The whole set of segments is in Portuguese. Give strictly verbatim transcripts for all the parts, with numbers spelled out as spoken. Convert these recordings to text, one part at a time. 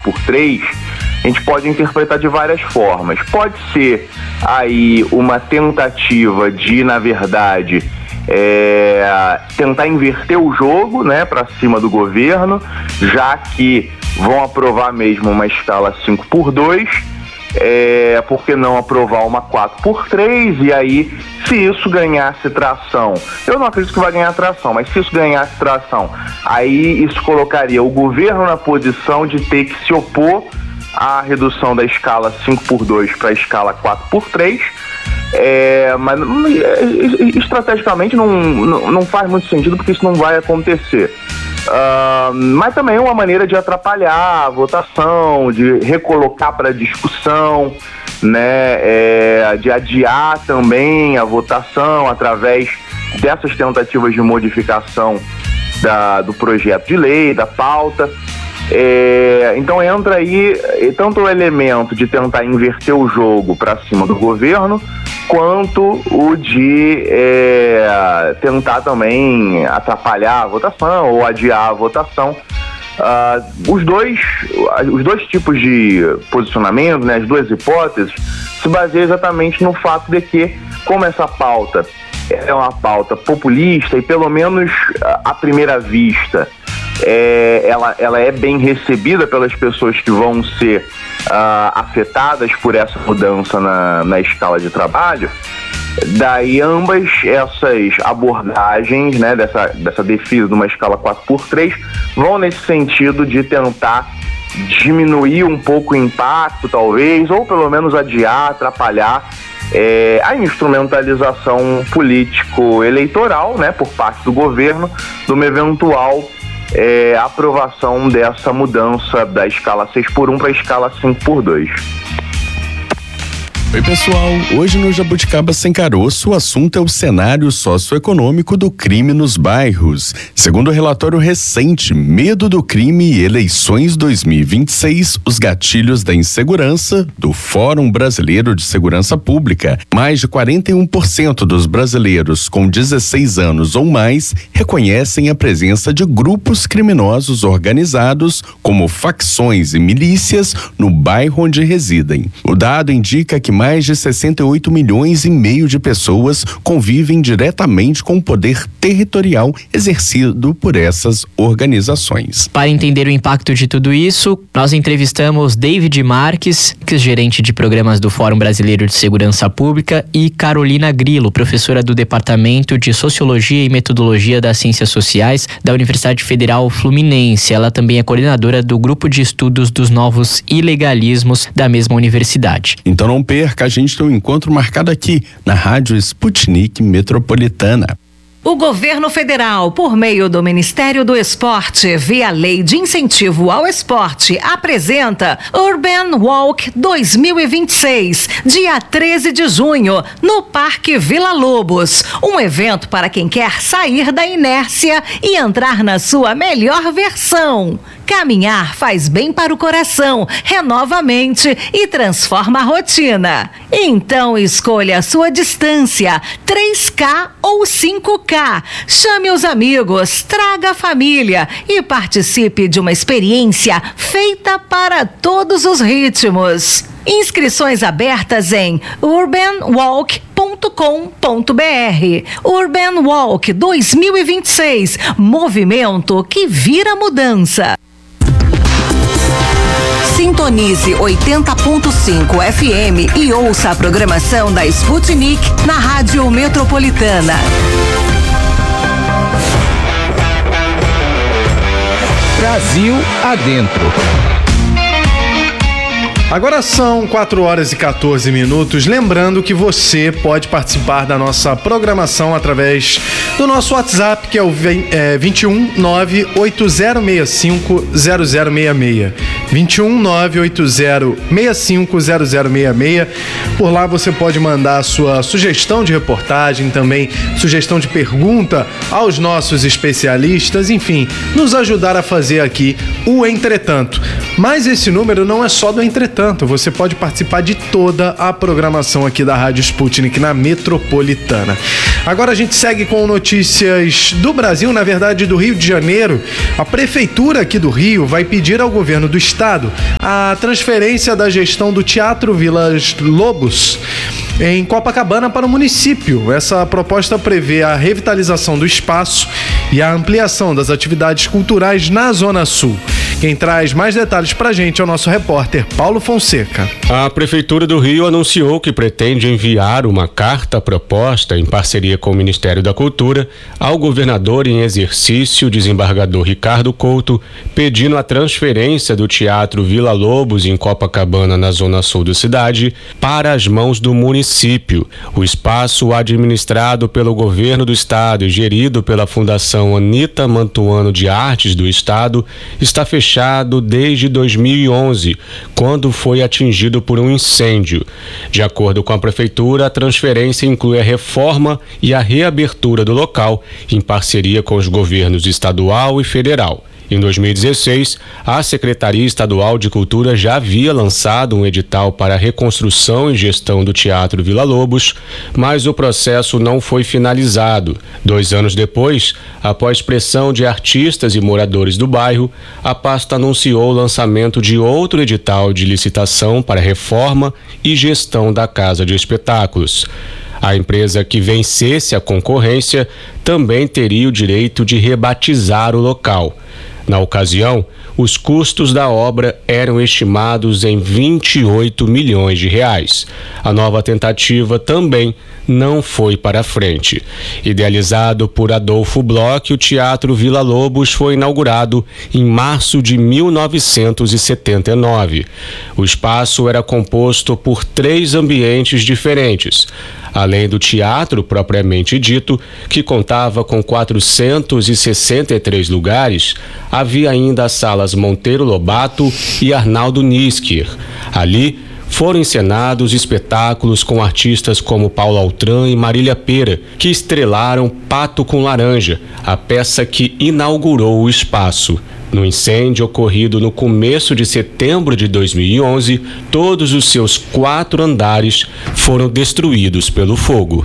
por três, a gente pode interpretar de várias formas. Pode ser aí uma tentativa de, na verdade, é, tentar inverter o jogo, né, para cima do governo, já que vão aprovar mesmo uma escala cinco por dois, é, por que não aprovar uma quatro por três? E aí, se isso ganhasse tração, eu não acredito que vai ganhar tração, mas se isso ganhasse tração, aí isso colocaria o governo na posição de ter que se opor à redução da escala cinco por dois para a escala quatro por três. É, mas estrategicamente não, não, não faz muito sentido, porque isso não vai acontecer. Uh, mas também é uma maneira de atrapalhar a votação, de recolocar para discussão, né, é, de adiar também a votação através dessas tentativas de modificação da, do projeto de lei, da pauta. É, então entra aí tanto o elemento de tentar inverter o jogo para cima do governo, quanto o de é, tentar também atrapalhar a votação ou adiar a votação. Uh, os, dois, os dois tipos de posicionamento, né, as duas hipóteses, se baseiam exatamente no fato de que, como essa pauta é uma pauta populista e, pelo menos à primeira vista, É, ela, ela é bem recebida pelas pessoas que vão ser uh, afetadas por essa mudança na, na escala de trabalho. Daí ambas essas abordagens, né, dessa, dessa defesa de uma escala quatro por três vão nesse sentido de tentar diminuir um pouco o impacto, talvez, ou pelo menos adiar, atrapalhar é, a instrumentalização político-eleitoral, né, por parte do governo, de uma eventual É, a aprovação dessa mudança da escala seis por um para a escala cinco por dois. Oi pessoal, hoje no Jabuticaba Sem Caroço o assunto é o cenário socioeconômico do crime nos bairros. Segundo o relatório recente Medo do Crime e Eleições dois mil e vinte e seis, os gatilhos da insegurança, do Fórum Brasileiro de Segurança Pública, mais de quarenta e um por cento dos brasileiros com dezesseis anos ou mais reconhecem a presença de grupos criminosos organizados como facções e milícias no bairro onde residem. O dado indica que mais de sessenta e oito milhões e meio de pessoas convivem diretamente com o poder territorial exercido por essas organizações. Para entender o impacto de tudo isso, nós entrevistamos David Marques, gerente de programas do Fórum Brasileiro de Segurança Pública, e Carolina Grilo, professora do Departamento de Sociologia e Metodologia das Ciências Sociais da Universidade Federal Fluminense. Ela também é coordenadora do Grupo de Estudos dos Novos Ilegalismos da mesma universidade. Então não perca, a gente tem um encontro marcado aqui na Rádio Sputnik Metropolitana. O governo federal, por meio do Ministério do Esporte, via Lei de Incentivo ao Esporte, apresenta Urban Walk dois mil e vinte e seis, dia treze de junho, no Parque Vila Lobos. Um evento para quem quer sair da inércia e entrar na sua melhor versão. Caminhar faz bem para o coração, renova a mente e transforma a rotina. Então escolha a sua distância, três K ou cinco K. Chame os amigos, traga a família e participe de uma experiência feita para todos os ritmos. Inscrições abertas em urban walk ponto com ponto b r. Urban Walk dois mil e vinte e seis, movimento que vira mudança. Sintonize oitenta ponto cinco F M e ouça a programação da Sputnik na Rádio Metropolitana. Brasil Adentro. Agora são quatro horas e quatorze minutos. Lembrando que você pode participar da nossa programação através do nosso WhatsApp, que é o vinte e um nove oito zero seis cinco zero zero seis seis. vinte e um nove oito zero seis cinco zero zero seis seis. Por lá você pode mandar a sua sugestão de reportagem, também sugestão de pergunta aos nossos especialistas, enfim, nos ajudar a fazer aqui o Entretanto. Mas esse número não é só do Entretanto. Você pode participar de toda a programação aqui da Rádio Sputnik na Metropolitana. Agora a gente segue com notícias do Brasil, na verdade do Rio de Janeiro. A prefeitura aqui do Rio vai pedir ao governo do estado a transferência da gestão do Teatro Vila Lobos em Copacabana para o município. Essa proposta prevê a revitalização do espaço e a ampliação das atividades culturais na Zona Sul. Quem traz mais detalhes pra gente é o nosso repórter Paulo Fonseca. A Prefeitura do Rio anunciou que pretende enviar uma carta proposta em parceria com o Ministério da Cultura ao governador em exercício, desembargador Ricardo Couto, pedindo a transferência do Teatro Vila Lobos em Copacabana, na Zona Sul da cidade, para as mãos do município. O espaço, administrado pelo governo do estado e gerido pela Fundação Anita Mantuano de Artes do Estado, está fechado fechado desde dois mil e onze, quando foi atingido por um incêndio. De acordo com a Prefeitura, a transferência inclui a reforma e a reabertura do local, em parceria com os governos estadual e federal. Em dois mil e dezesseis, a Secretaria Estadual de Cultura já havia lançado um edital para a reconstrução e gestão do Teatro Vila Lobos, mas o processo não foi finalizado. Dois anos depois, após pressão de artistas e moradores do bairro, a pasta anunciou o lançamento de outro edital de licitação para reforma e gestão da Casa de Espetáculos. A empresa que vencesse a concorrência também teria o direito de rebatizar o local. Na ocasião, os custos da obra eram estimados em vinte e oito milhões de reais. A nova tentativa também não foi para frente. Idealizado por Adolfo Bloch, o Teatro Vila Lobos foi inaugurado em março de mil novecentos e setenta e nove. O espaço era composto por três ambientes diferentes. Além do teatro propriamente dito, que contava com quatrocentos e sessenta e três lugares, havia ainda as salas Monteiro Lobato e Arnaldo Nisker. Ali foram encenados espetáculos com artistas como Paulo Altran e Marília Pera, que estrelaram Pato com Laranja, a peça que inaugurou o espaço. No incêndio ocorrido no começo de setembro de dois mil e onze, todos os seus quatro andares foram destruídos pelo fogo.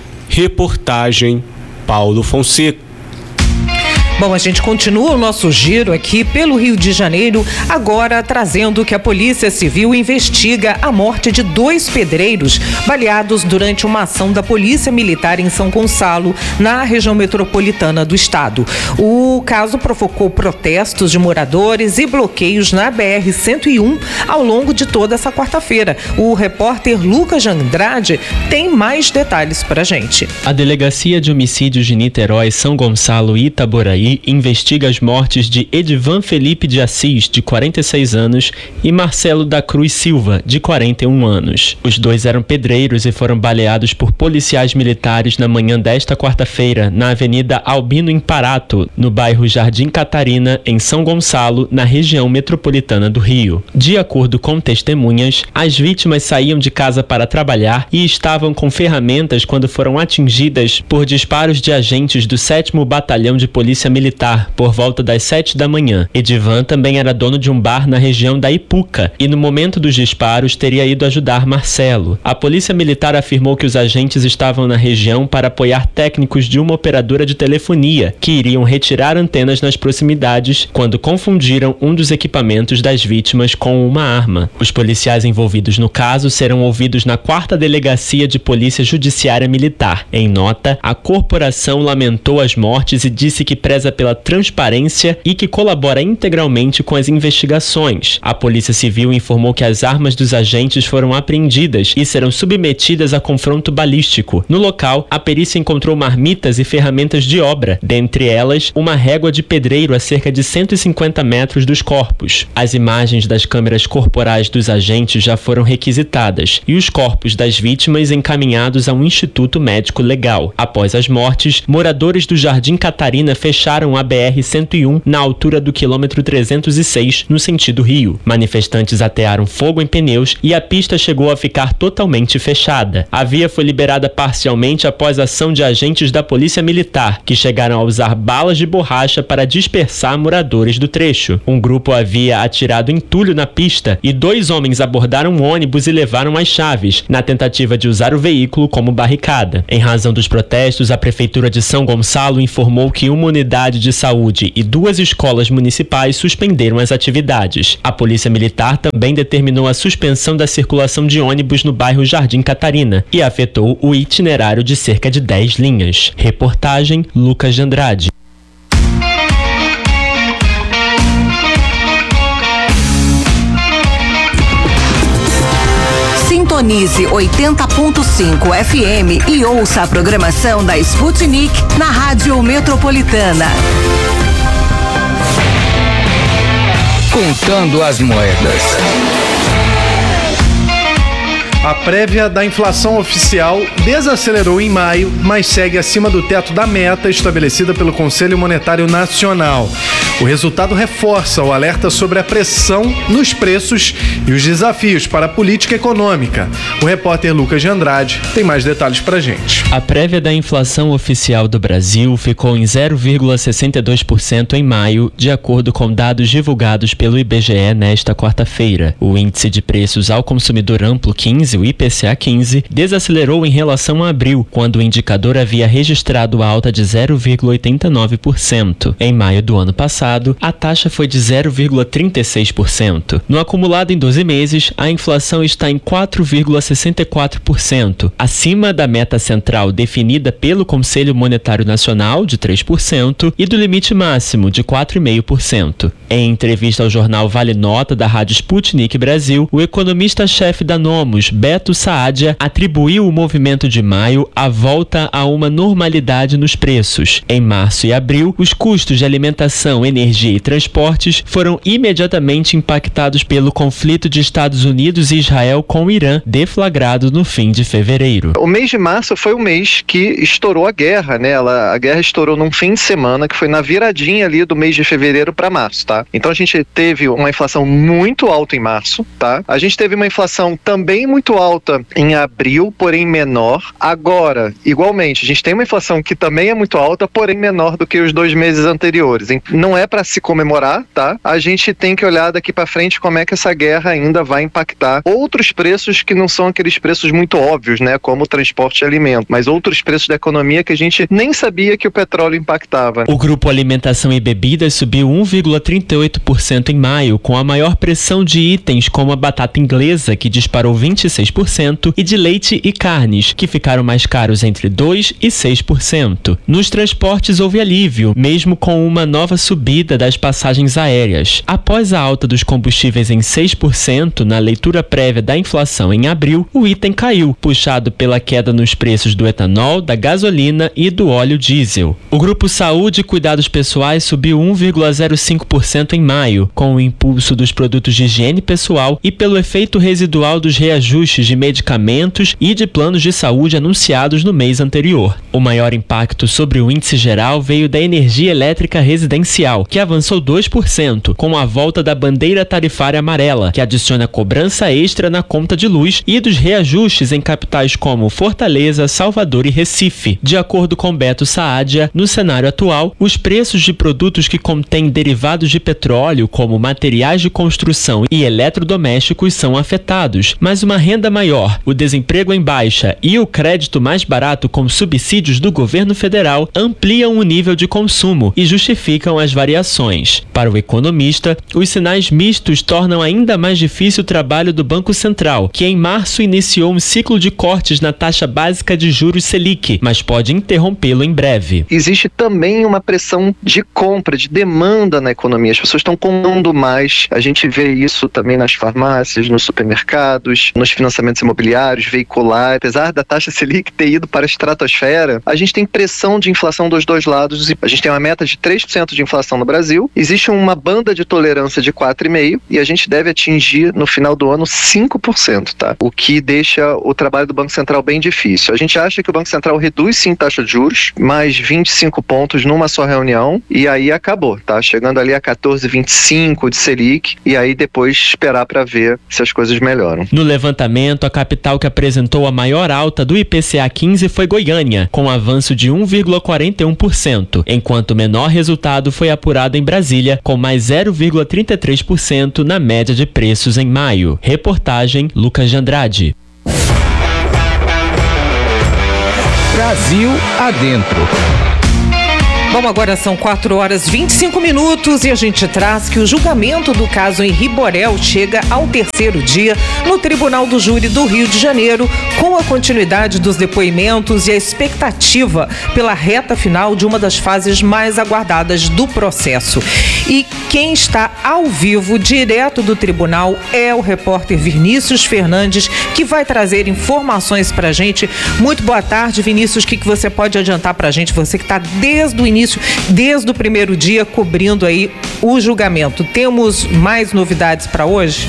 Reportagem Paulo Fonseca. Bom, a gente continua o nosso giro aqui pelo Rio de Janeiro, agora trazendo que a Polícia Civil investiga a morte de dois pedreiros baleados durante uma ação da Polícia Militar em São Gonçalo, na região metropolitana do estado. O caso provocou protestos de moradores e bloqueios na B R cento e um ao longo de toda essa quarta-feira. O repórter Lucas Andrade tem mais detalhes pra gente. A Delegacia de Homicídios de Niterói, São Gonçalo e Itaboraí investiga as mortes de Edivan Felipe de Assis, de quarenta e seis anos, e Marcelo da Cruz Silva, de quarenta e um anos. Os dois eram pedreiros e foram baleados por policiais militares na manhã desta quarta-feira, na Avenida Albino Imparato, no bairro Jardim Catarina, em São Gonçalo, na região metropolitana do Rio. De acordo com testemunhas, as vítimas saíam de casa para trabalhar e estavam com ferramentas quando foram atingidas por disparos de agentes do sétimo Batalhão de Polícia Militar por volta das sete da manhã. Edivan também era dono de um bar na região da Ipuca e no momento dos disparos teria ido ajudar Marcelo. A Polícia Militar afirmou que os agentes estavam na região para apoiar técnicos de uma operadora de telefonia que iriam retirar antenas nas proximidades quando confundiram um dos equipamentos das vítimas com uma arma. Os policiais envolvidos no caso serão ouvidos na quarta Delegacia de Polícia Judiciária Militar. Em nota, a corporação lamentou as mortes e disse que preza pela transparência e que colabora integralmente com as investigações. A Polícia Civil informou que as armas dos agentes foram apreendidas e serão submetidas a confronto balístico. No local, a perícia encontrou marmitas e ferramentas de obra, dentre elas uma régua de pedreiro a cerca de cento e cinquenta metros dos corpos. As imagens das câmeras corporais dos agentes já foram requisitadas e os corpos das vítimas encaminhados a um instituto médico legal. Após as mortes, moradores do Jardim Catarina fecharam fecharam a B R cento e um na altura do quilômetro trezentos e seis, no sentido Rio. Manifestantes atearam fogo em pneus e a pista chegou a ficar totalmente fechada. A via foi liberada parcialmente após a ação de agentes da Polícia Militar, que chegaram a usar balas de borracha para dispersar moradores do trecho. Um grupo havia atirado entulho na pista e dois homens abordaram um ônibus e levaram as chaves, na tentativa de usar o veículo como barricada. Em razão dos protestos, a Prefeitura de São Gonçalo informou que uma unidade de saúde e duas escolas municipais suspenderam as atividades. A Polícia Militar também determinou a suspensão da circulação de ônibus no bairro Jardim Catarina e afetou o itinerário de cerca de dez linhas. Reportagem Lucas de Andrade. Sintonize oitenta ponto cinco F M e ouça a programação da Sputnik na Rádio Metropolitana. Contando as moedas. A prévia da inflação oficial desacelerou em maio, mas segue acima do teto da meta estabelecida pelo Conselho Monetário Nacional. O resultado reforça o alerta sobre a pressão nos preços e os desafios para a política econômica. O repórter Lucas de Andrade tem mais detalhes para a gente. A prévia da inflação oficial do Brasil ficou em zero vírgula sessenta e dois por cento em maio, de acordo com dados divulgados pelo I B G E nesta quarta-feira. O índice de preços ao consumidor amplo quinze, o I P C A quinze, desacelerou em relação a abril, quando o indicador havia registrado alta de zero vírgula oitenta e nove por cento. Em maio do ano passado, a taxa foi de zero vírgula trinta e seis por cento. No acumulado em doze meses, a inflação está em quatro vírgula sessenta e quatro por cento, acima da meta central definida pelo Conselho Monetário Nacional, de três por cento, e do limite máximo, de quatro vírgula cinco por cento. Em entrevista ao jornal Vale Nota da Rádio Sputnik Brasil, o economista-chefe da Nomos, Beto Saadia, atribuiu o movimento de maio à volta a uma normalidade nos preços. Em março e abril, os custos de alimentação, energia e transportes foram imediatamente impactados pelo conflito de Estados Unidos e Israel com o Irã, deflagrado no fim de fevereiro. O mês de março foi o mês que estourou a guerra, né? Ela, a guerra estourou num fim de semana, que foi na viradinha ali do mês de fevereiro para março, tá? Então a gente teve uma inflação muito alta em março, tá? A gente teve uma inflação também muito alta em abril, porém menor. Agora, igualmente, a gente tem uma inflação que também é muito alta, porém menor do que os dois meses anteriores. Não é para se comemorar, tá? A gente tem que olhar daqui para frente como é que essa guerra ainda vai impactar outros preços que não são aqueles preços muito óbvios, né? Como o transporte e alimento, mas outros preços da economia que a gente nem sabia que o petróleo impactava. O grupo Alimentação e Bebidas subiu um vírgula trinta e oito por cento em maio, com a maior pressão de itens como a batata inglesa, que disparou vinte e seis por cento, e de leite e carnes, que ficaram mais caros entre dois por cento e seis por cento. Nos transportes houve alívio, mesmo com uma nova subida das passagens aéreas. Após a alta dos combustíveis em seis por cento na leitura prévia da inflação em abril, o item caiu, puxado pela queda nos preços do etanol, da gasolina e do óleo diesel. O grupo Saúde e Cuidados Pessoais subiu um vírgula zero cinco por cento em maio, com o impulso dos produtos de higiene pessoal e pelo efeito residual dos reajustes de medicamentos e de planos de saúde anunciados no mês anterior. O maior impacto sobre o índice geral veio da energia elétrica residencial, que avançou dois por cento, com a volta da bandeira tarifária amarela, que adiciona cobrança extra na conta de luz, e dos reajustes em capitais como Fortaleza, Salvador e Recife. De acordo com Beto Saadia, no cenário atual, os preços de produtos que contêm derivados de petróleo, como materiais de construção e eletrodomésticos, são afetados, mas uma renda maior, o desemprego em baixa e o crédito mais barato com subsídios do governo federal ampliam o nível de consumo e justificam as variações. Para o economista, os sinais mistos tornam ainda mais difícil o trabalho do Banco Central, que em março iniciou um ciclo de cortes na taxa básica de juros Selic, mas pode interrompê-lo em breve. Existe também uma pressão de compra, de demanda na economia. As pessoas estão comprando mais. A gente vê isso também nas farmácias, nos supermercados, nos financiamentos imobiliários, veiculares. Apesar da taxa Selic ter ido para a estratosfera, a gente tem pressão de inflação dos dois lados. A gente tem uma meta de três por cento de inflação no Brasil. Existe uma banda de tolerância de quatro vírgula cinco por cento e a gente deve atingir no final do ano cinco por cento, tá? O que deixa o trabalho do Banco Central bem difícil. A gente acha que o Banco Central reduz sim taxa de juros, mais vinte e cinco pontos numa só reunião, e aí acabou, tá? Chegando ali a quatorze vírgula vinte e cinco de Selic, e aí depois esperar para ver se as coisas melhoram. No levantamento, a capital que apresentou a maior alta do I P C A quinze foi Goiânia, com avanço de um vírgula quarenta e um por cento, enquanto o menor resultado foi apurado em Brasília, com mais zero vírgula trinta e três por cento na média de preços em maio. Reportagem Lucas de Andrade. Brasil adentro. Bom, agora são quatro horas e vinte e cinco minutos e a gente traz que o julgamento do caso Henri Borel chega ao terceiro dia no Tribunal do Júri do Rio de Janeiro, com a continuidade dos depoimentos e a expectativa pela reta final de uma das fases mais aguardadas do processo. E quem está ao vivo, direto do tribunal, é o repórter Vinícius Fernandes, que vai trazer informações para a gente. Muito boa tarde, Vinícius. O que, que você pode adiantar para a gente? Você que está desde o início desde o primeiro dia cobrindo aí o julgamento. Temos mais novidades para hoje?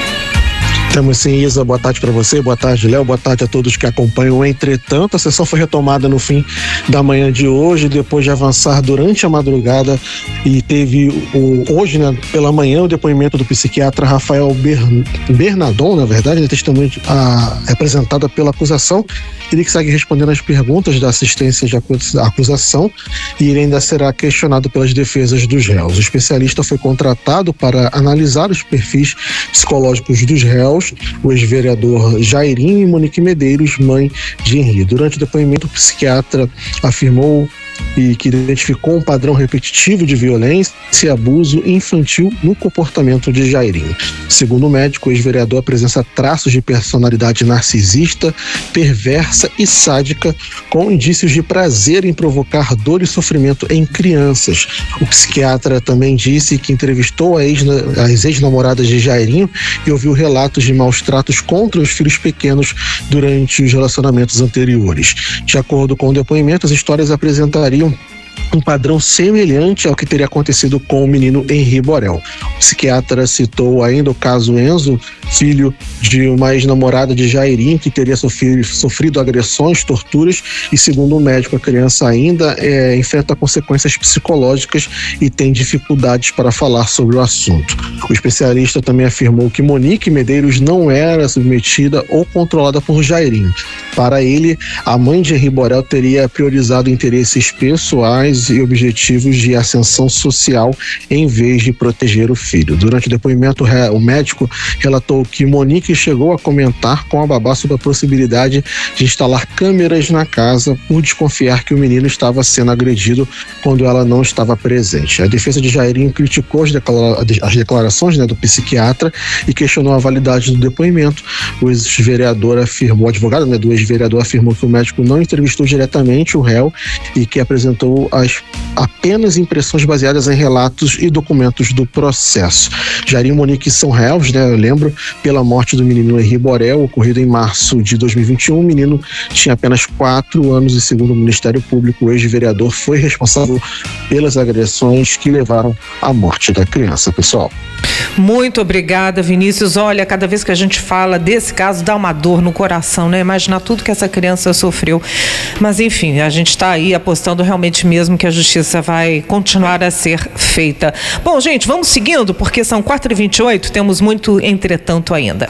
Temos sim, Isa. Boa tarde para você, boa tarde, Léo, boa tarde a todos que acompanham. Entretanto, a sessão foi retomada no fim da manhã de hoje, depois de avançar durante a madrugada, e teve o, hoje, né, pela manhã, o depoimento do psiquiatra Rafael Bern, Bernardon, na verdade, né, testemunha a, apresentada pela acusação. Ele que segue respondendo as perguntas da assistência de acusação, e ele ainda será questionado pelas defesas dos réus. O especialista foi contratado para analisar os perfis psicológicos dos réus, o ex-vereador Jairinho e Monique Medeiros, mãe de Henri. Durante o depoimento, o psiquiatra afirmou e que identificou um padrão repetitivo de violência e abuso infantil no comportamento de Jairinho. Segundo o médico, o ex-vereador apresenta traços de personalidade narcisista, perversa e sádica, com indícios de prazer em provocar dor e sofrimento em crianças. O psiquiatra também disse que entrevistou a ex, as ex-namoradas de Jairinho e ouviu relatos de maus tratos contra os filhos pequenos durante os relacionamentos anteriores. De acordo com o depoimento, as histórias apresentariam um padrão semelhante ao que teria acontecido com o menino Henri Borel. O psiquiatra citou ainda o caso Enzo, filho de uma ex-namorada de Jairinho, que teria sofrido, sofrido agressões, torturas, e segundo o médico, a criança ainda é, enfrenta consequências psicológicas e tem dificuldades para falar sobre o assunto. O especialista também afirmou que Monique Medeiros não era submetida ou controlada por Jairinho. Para ele, a mãe de Henri Borel teria priorizado interesses pessoais e objetivos de ascensão social em vez de proteger o filho. Durante o depoimento, o médico relatou que Monique chegou a comentar com a babá sobre a possibilidade de instalar câmeras na casa por desconfiar que o menino estava sendo agredido quando ela não estava presente. A defesa de Jairinho criticou as, declara- as declarações, né, do psiquiatra e questionou a validade do depoimento. O ex-vereador afirmou, o advogado, né, do ex-vereador afirmou que o médico não entrevistou diretamente o réu e que apresentou as apenas impressões baseadas em relatos e documentos do processo. Jairinho e Monique são réus, né, eu lembro, pela morte do menino Henri Borel, ocorrido em março de dois mil e vinte e um. O menino tinha apenas quatro anos e, segundo o Ministério Público, o ex-vereador foi responsável pelas agressões que levaram à morte da criança, pessoal. Muito obrigada, Vinícius. Olha, cada vez que a gente fala desse caso, dá uma dor no coração, né? Imaginar tudo que essa criança sofreu. Mas, enfim, a gente está aí apostando realmente mesmo que a justiça vai continuar a ser feita. Bom, gente, vamos seguindo, porque são quatro e vinte e oito, temos muito entretanto ainda.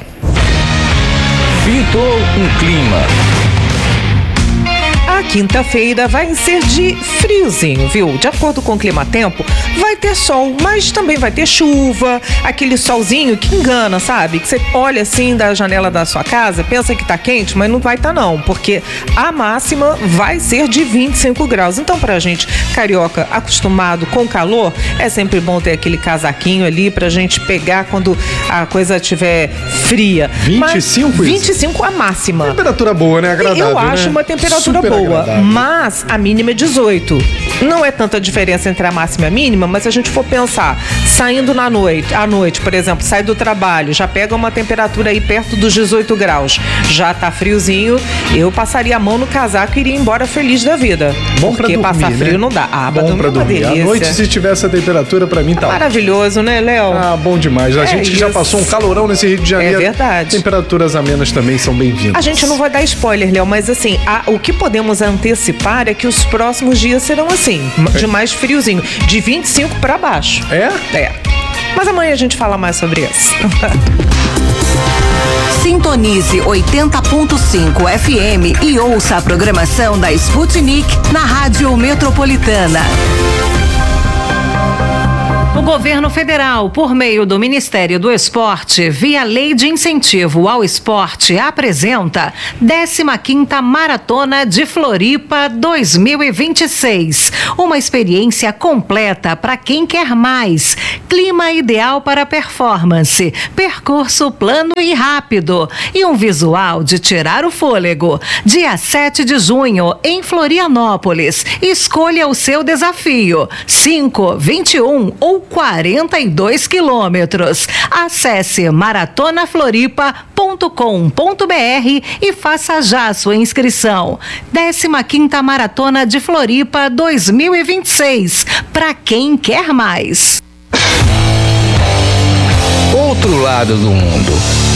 Pintou um clima. A quinta-feira vai ser de friozinho, viu? De acordo com o Climatempo, vai ter sol, mas também vai ter chuva, aquele solzinho que engana, sabe? Que você olha assim da janela da sua casa, pensa que tá quente, mas não vai tá não, porque a máxima vai ser de vinte e cinco graus. Então, pra gente carioca acostumado com calor, é sempre bom ter aquele casaquinho ali pra gente pegar quando a coisa estiver fria. vinte e cinco? Mas vinte e cinco a máxima. Temperatura boa, né? Agradável, Eu acho, né? uma temperatura Super boa. agradável. boa, mas a mínima é dezoito. Não é tanta diferença entre a máxima e a mínima, mas se a gente for pensar, saindo na noite, à noite, por exemplo, sai do trabalho, já pega uma temperatura aí perto dos dezoito graus, já tá friozinho, eu passaria a mão no casaco e iria embora feliz da vida. Bom pra porque dormir, passar frio né? não dá. Ah, bom dormir pra é uma dormir. delícia. À noite, se tiver essa temperatura, pra mim tá maravilhoso, né, Léo? Ah, bom demais. A É gente já isso. passou um calorão nesse Rio de Janeiro. É verdade. Temperaturas amenas também são bem-vindas. A gente não vai dar spoiler, Léo, mas assim, a- o que podemos antecipar é que os próximos dias serão assim, de mais friozinho, de vinte e cinco pra baixo. É? É. Mas amanhã a gente fala mais sobre isso. Sintonize oitenta ponto cinco F M e ouça a programação da Sputnik na Rádio Metropolitana. O governo federal, por meio do Ministério do Esporte, via Lei de Incentivo ao Esporte, apresenta décima quinta Maratona de Floripa dois mil e vinte e seis. Uma experiência completa para quem quer mais. Clima ideal para performance, percurso plano e rápido e um visual de tirar o fôlego. Dia sete de junho, em Florianópolis. Escolha o seu desafio: cinco, vinte e um ou quarenta e dois quilômetros. Acesse maratonafloripa ponto com ponto br e faça já a sua inscrição. décima quinta Maratona de Floripa dois mil e vinte e seis. Para quem quer mais. Outro lado do mundo.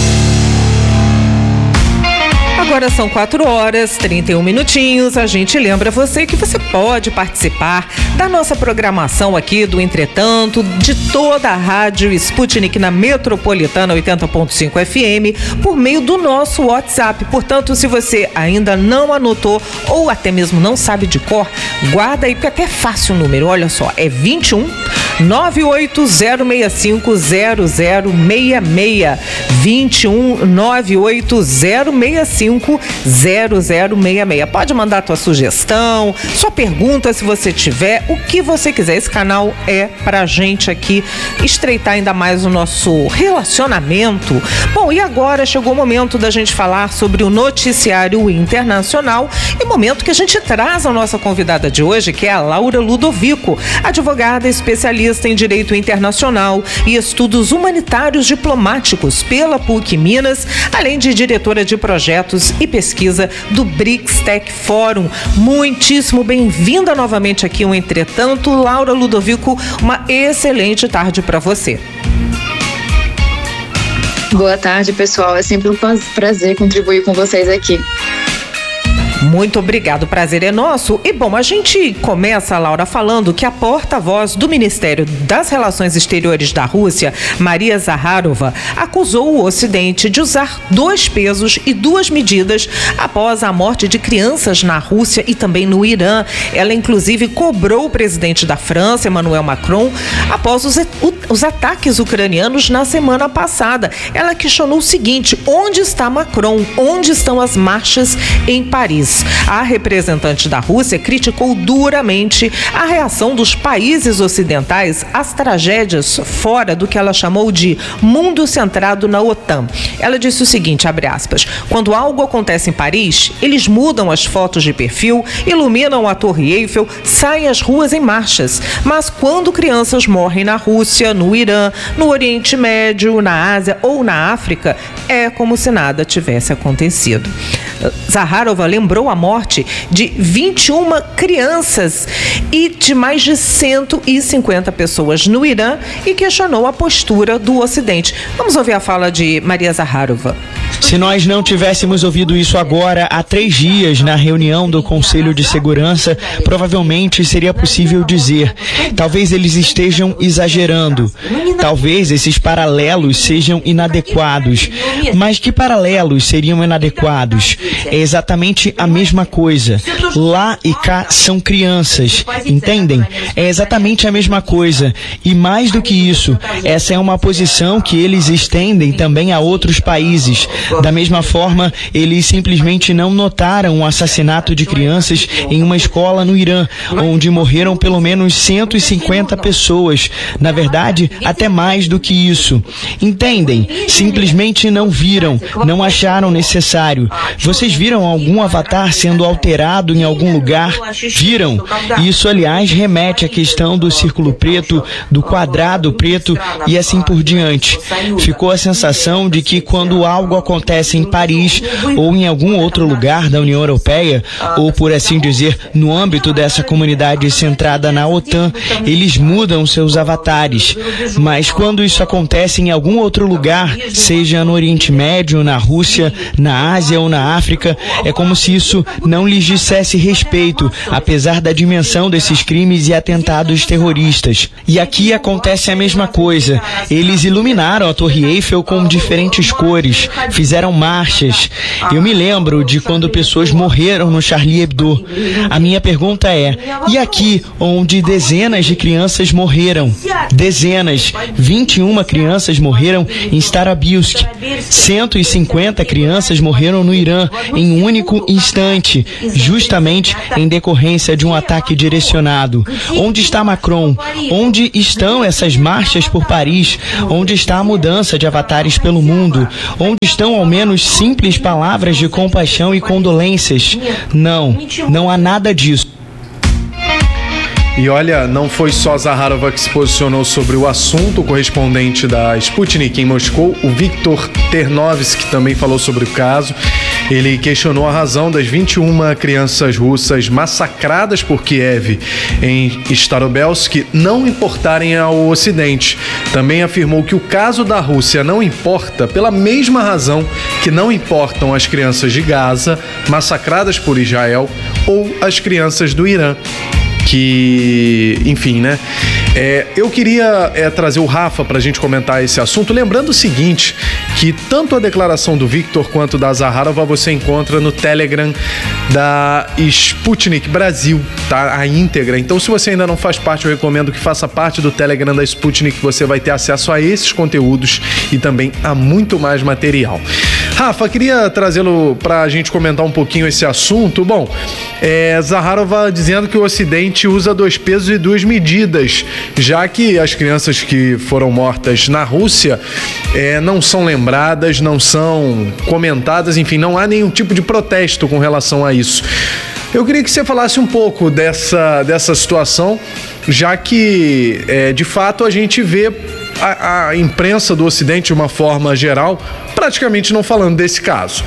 Agora são quatro horas, trinta e um minutinhos. A gente lembra você que você pode participar da nossa programação aqui do Entretanto, de toda a rádio Sputnik na Metropolitana oitenta ponto cinco F M, por meio do nosso WhatsApp. Portanto, se você ainda não anotou ou até mesmo não sabe de cor, guarda aí, porque até é fácil o número. Olha só, é vinte e um, nove oito zero seis cinco zero zero seis seis. vinte e um, nove oito zero seis cinco zero zero seis seis. Pode mandar tua sugestão, sua pergunta, se você tiver, o que você quiser. Esse canal é pra gente aqui estreitar ainda mais o nosso relacionamento. Bom, e agora chegou o momento da gente falar sobre o noticiário internacional e momento que a gente traz a nossa convidada de hoje, que é a Laura Ludovico, advogada especialista em direito internacional e estudos humanitários diplomáticos pela PUC Minas, além de diretora de projetos e pesquisa do BRICS Tech Forum. Muitíssimo bem-vinda novamente aqui ao Entretanto, Laura Ludovico. Uma excelente tarde para você. Boa tarde, pessoal. É sempre um prazer contribuir com vocês aqui. Muito obrigado, o prazer é nosso. E bom, a gente começa, Laura, falando que a porta-voz do Ministério das Relações Exteriores da Rússia, Maria Zakharova, acusou o Ocidente de usar dois pesos e duas medidas após a morte de crianças na Rússia e também no Irã. Ela, inclusive, cobrou o presidente da França, Emmanuel Macron, após os, os ataques ucranianos na semana passada. Ela questionou o seguinte: onde está Macron? Onde estão as marchas em Paris? A representante da Rússia criticou duramente a reação dos países ocidentais às tragédias fora do que ela chamou de mundo centrado na OTAN. Ela disse o seguinte, abre aspas: quando algo acontece em Paris, eles mudam as fotos de perfil, iluminam a Torre Eiffel, saem às ruas em marchas. Mas quando crianças morrem na Rússia, no Irã, no Oriente Médio, na Ásia ou na África, é como se nada tivesse acontecido. Zakharova lembrou a morte de vinte e uma crianças e de mais de cento e cinquenta pessoas no Irã e questionou a postura do Ocidente. Vamos ouvir a fala de Maria Zakharova. Se nós não tivéssemos ouvido isso agora, há três dias, na reunião do Conselho de Segurança, provavelmente seria possível dizer: talvez eles estejam exagerando, talvez esses paralelos sejam inadequados. Mas que paralelos seriam inadequados? É exatamente a mesma coisa. Lá e cá são crianças, entendem? É exatamente a mesma coisa. E mais do que isso, essa é uma posição que eles estendem também a outros países. Da mesma forma, eles simplesmente não notaram o assassinato de crianças em uma escola no Irã, onde morreram pelo menos cento e cinquenta pessoas. Na verdade, até mais do que isso. Entendem? Simplesmente não viram, não acharam necessário. Vocês viram algum avatar sendo alterado em algum lugar? Viram? Isso, aliás, remete à questão do círculo preto, do quadrado preto e assim por diante. Ficou a sensação de que quando algo acontece em Paris ou em algum outro lugar da União Europeia, ou por assim dizer, no âmbito dessa comunidade centrada na OTAN, eles mudam seus avatares. Mas quando isso acontece em algum outro lugar, seja no Oriente Médio, na Rússia, na Ásia ou na África, é como se isso não lhes dissesse respeito, apesar da dimensão desses crimes e atentados terroristas. E aqui acontece a mesma coisa. Eles iluminaram a Torre Eiffel com diferentes cores, fizeram marchas. Eu me lembro de quando pessoas morreram no Charlie Hebdo. A minha pergunta é, e aqui, onde dezenas de crianças morreram? Dezenas, vinte e uma crianças morreram em Starobisk. cento e cinquenta crianças morreram no Irã em um único instante, justamente em decorrência de um ataque direcionado. Onde está Macron? Onde estão essas marchas por Paris? Onde está a mudança de avatares pelo mundo? Onde estão ao menos simples palavras de compaixão e condolências? Não, não há nada disso. E olha, não foi só Zaharova que se posicionou sobre o assunto. O correspondente da Sputnik em Moscou, o Viktor Ternovsky, também falou sobre o caso. Ele questionou a razão das vinte e uma crianças russas massacradas por Kiev em Starobelsk não importarem ao Ocidente. Também afirmou que o caso da Rússia não importa pela mesma razão que não importam as crianças de Gaza massacradas por Israel ou as crianças do Irã. Que, enfim, né? É, eu queria é, trazer o Rafa para a gente comentar esse assunto, lembrando o seguinte, que tanto a declaração do Victor quanto da Zaharova você encontra no Telegram da Sputnik Brasil, tá? A íntegra. Então, se você ainda não faz parte, eu recomendo que faça parte do Telegram da Sputnik, você vai ter acesso a esses conteúdos e também a muito mais material. Rafa, queria trazê-lo para a gente comentar um pouquinho esse assunto. Bom, é, Zaharova dizendo que o Ocidente usa dois pesos e duas medidas, já que as crianças que foram mortas na Rússia é, não são lembradas, não são comentadas, enfim, não há nenhum tipo de protesto com relação a isso. Eu queria que você falasse um pouco dessa, dessa situação, já que, é, de fato, a gente vê a, a imprensa do Ocidente, de uma forma geral, praticamente não falando desse caso.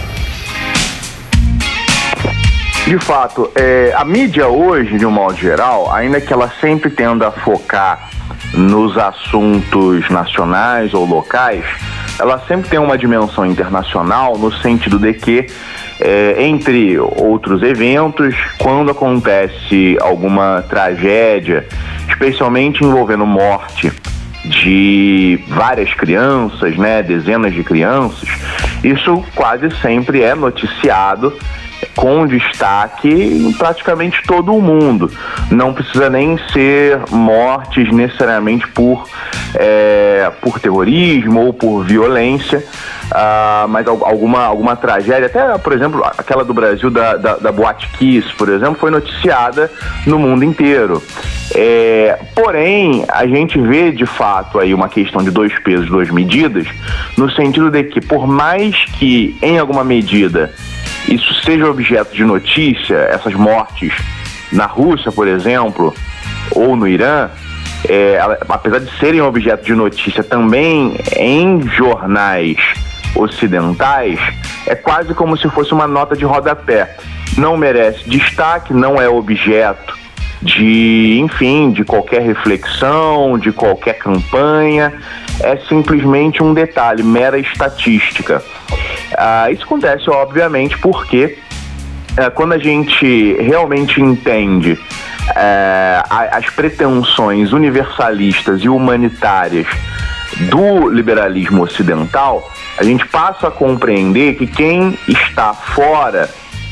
De fato, é, a mídia hoje, de um modo geral, ainda que ela sempre tenda a focar nos assuntos nacionais ou locais, ela sempre tem uma dimensão internacional no sentido de que, é, entre outros eventos, quando acontece alguma tragédia, especialmente envolvendo morte de várias crianças, né, dezenas de crianças, isso quase sempre é noticiado com destaque em praticamente todo o mundo. Não precisa nem ser mortes necessariamente por, é, por terrorismo ou por violência, uh, mas alguma, alguma tragédia, até, por exemplo, aquela do Brasil da, da, da Boate Kiss, por exemplo, foi noticiada no mundo inteiro. É, porém, a gente vê de fato aí uma questão de dois pesos, duas medidas, no sentido de que, por mais que em alguma medida isso seja objeto de notícia, essas mortes na Rússia, por exemplo, ou no Irã, é, apesar de serem objeto de notícia também em jornais ocidentais, é quase como se fosse uma nota de rodapé. Não merece destaque, não é objeto de, enfim, de qualquer reflexão, de qualquer campanha, é simplesmente um detalhe, mera estatística. Ah, isso acontece, obviamente, porque ah, quando a gente realmente entende ah, as pretensões universalistas e humanitárias do liberalismo ocidental, a gente passa a compreender que quem está fora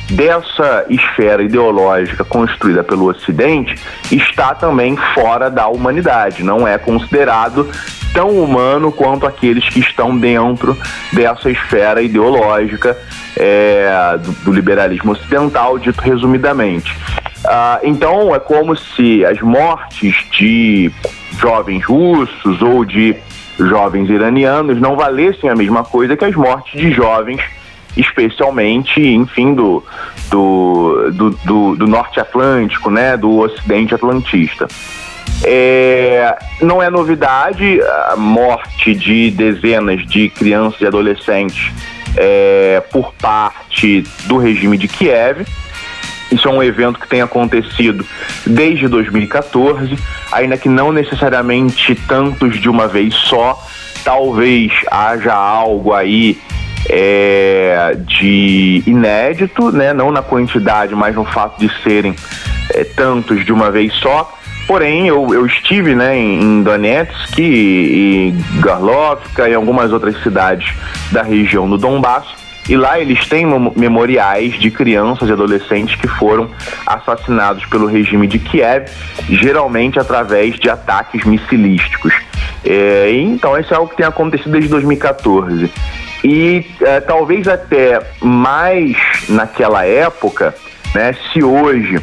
dessa esfera ideológica construída pelo Ocidente está também fora da humanidade, não é considerado tão humano quanto aqueles que estão dentro dessa esfera ideológica é, do, do liberalismo ocidental, dito resumidamente. Ah, então é como se as mortes de jovens russos ou de jovens iranianos não valessem a mesma coisa que as mortes de jovens, especialmente, enfim, do, do, do, do, do norte atlântico, né, do ocidente atlantista. É, não é novidade a morte de dezenas de crianças e adolescentes é, por parte do regime de Kiev. Isso é um evento que tem acontecido desde dois mil e catorze, ainda que não necessariamente tantos de uma vez só. Talvez haja algo aí é, de inédito, né? Não na quantidade, mas no fato de serem é, tantos de uma vez só. Porém, eu, eu estive, né, em, em Donetsk e, e Garlovka e algumas outras cidades da região do Donbass. E lá eles têm memoriais de crianças e adolescentes que foram assassinados pelo regime de Kiev, geralmente através de ataques missilísticos. É, então isso é algo que tem acontecido desde dois mil e catorze. E é, talvez até mais naquela época, né, se hoje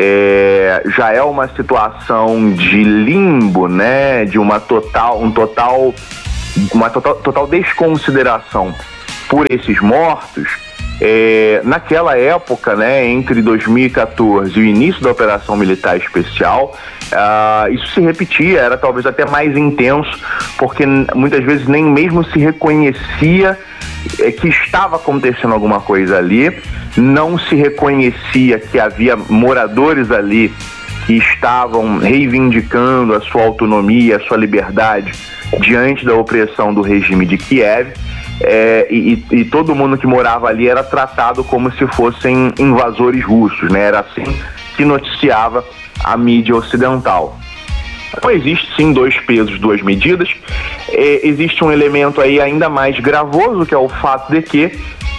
é, já é uma situação de limbo, né, de uma total, um total, uma total, total desconsideração por esses mortos, é, naquela época, né, entre dois mil e catorze e o início da Operação Militar Especial, uh, isso se repetia, era talvez até mais intenso, porque muitas vezes nem mesmo se reconhecia é, que estava acontecendo alguma coisa ali, não se reconhecia que havia moradores ali que estavam reivindicando a sua autonomia, a sua liberdade diante da opressão do regime de Kiev. É, e, e todo mundo que morava ali era tratado como se fossem invasores russos, né? Era assim que noticiava a mídia ocidental. Então existe sim dois pesos, duas medidas. É, existe um elemento aí ainda mais gravoso, que é o fato de que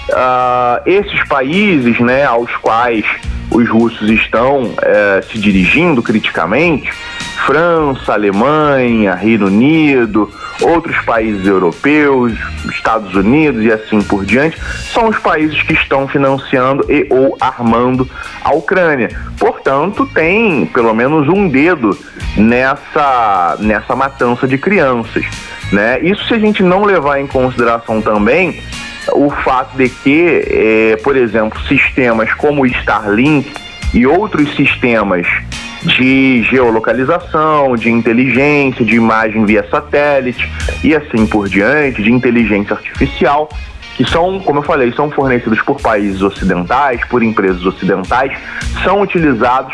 uh, esses países, né, aos quais os russos estão uh, se dirigindo criticamente, França, Alemanha, Reino Unido, outros países europeus, Estados Unidos e assim por diante, são os países que estão financiando e ou armando a Ucrânia. Portanto, tem pelo menos um dedo nessa, nessa matança de crianças, né? Isso se a gente não levar em consideração também o fato de que, é, por exemplo, sistemas como o Starlink e outros sistemas de geolocalização, de inteligência, de imagem via satélite e assim por diante, de inteligência artificial, que são, como eu falei, são fornecidos por países ocidentais, por empresas ocidentais, são utilizados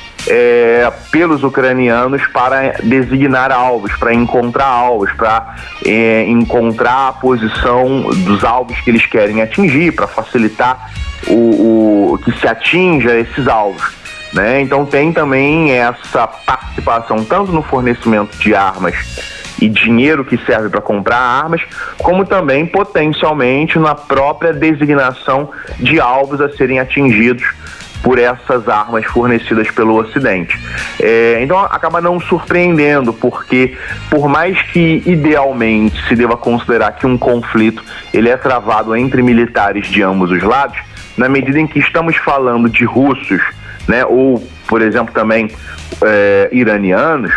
é, pelos ucranianos para designar alvos, para encontrar alvos, para é, encontrar a posição dos alvos que eles querem atingir, para facilitar o, o que se atinja esses alvos. Né? Então tem também essa participação tanto no fornecimento de armas e dinheiro que serve para comprar armas, como também potencialmente na própria designação de alvos a serem atingidos por essas armas fornecidas pelo Ocidente. É, então acaba não surpreendendo, porque por mais que idealmente se deva considerar que um conflito ele é travado entre militares de ambos os lados, na medida em que estamos falando de russos, né, ou, por exemplo, também é, iranianos,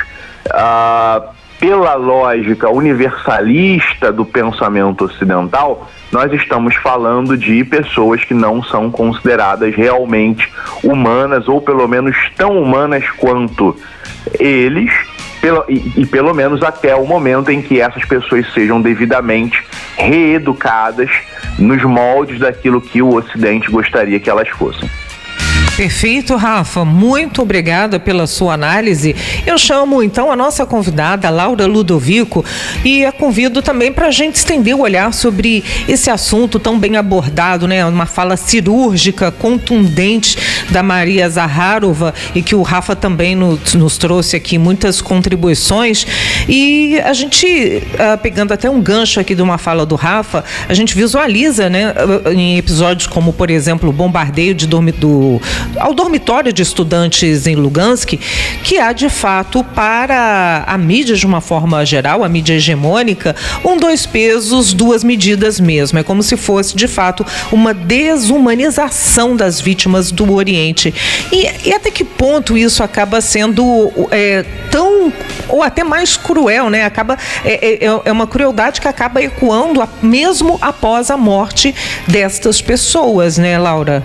ah, pela lógica universalista do pensamento ocidental, nós estamos falando de pessoas que não são consideradas realmente humanas, ou pelo menos tão humanas quanto eles, pelo, e, e pelo menos até o momento em que essas pessoas sejam devidamente reeducadas nos moldes daquilo que o Ocidente gostaria que elas fossem. Perfeito, Rafa. Muito obrigada pela sua análise. Eu chamo então a nossa convidada, Laura Ludovico, e a convido também para a gente estender o olhar sobre esse assunto tão bem abordado, né? Uma fala cirúrgica, contundente da Maria Zaharova, e que o Rafa também nos, nos trouxe aqui muitas contribuições. E a gente, uh, pegando até um gancho aqui de uma fala do Rafa, a gente visualiza, né, em episódios como, por exemplo, o bombardeio de dormi- do, ao dormitório de estudantes em Lugansk, que há de fato para a mídia de uma forma geral, a mídia hegemônica, um dois pesos, duas medidas mesmo. É como se fosse de fato uma desumanização das vítimas do Oriente. E, e até que ponto isso acaba sendo é, tão, ou até mais cruel, né? Acaba, é, é, é uma crueldade que acaba ecoando a, mesmo após a morte destas pessoas, né, Laura?